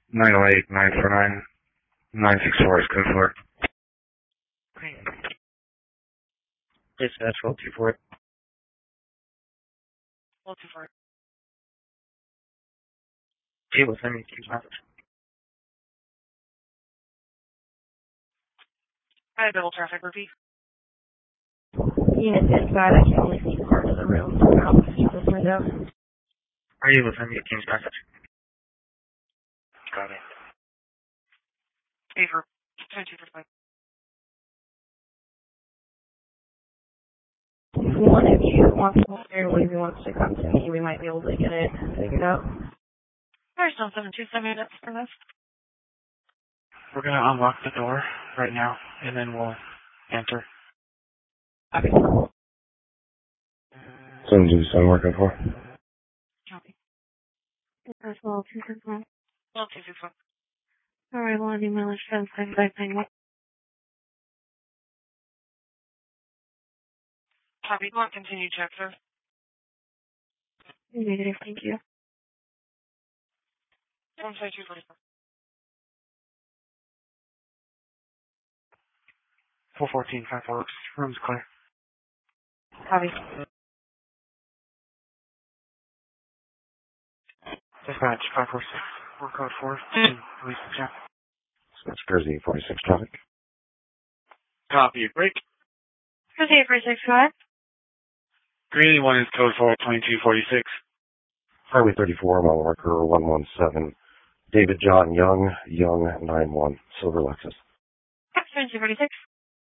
908 949 964 is code for it. Dispatch 1224. 1224. Table send me King's message. I double traffic repeat. Unit inside, I can only see part of the room out this window. Are you able to send me a King's message? Got it. Favor 2245. If you want to hold here, if you want to come to me, we might be able to get it figured out. There's no 727 minutes for this. We're going to unlock the door right now, and then we'll enter. Okay. 727 working for. Copy. First of all, 261. 1224. Alright, well, email is 75591. Copy. Want continue check, sir? Negative, thank you. 15244. 414 Fireworks. Room's clear. Copy. Dispatch 546. We're code 4. Police check. Dispatch Jersey 46 traffic. Copy. Break. Jersey 465. Greeley 1 is code 4 2246. Highway 34, mile marker 117. David John Young, Young 91. Silver Lexus. 2246.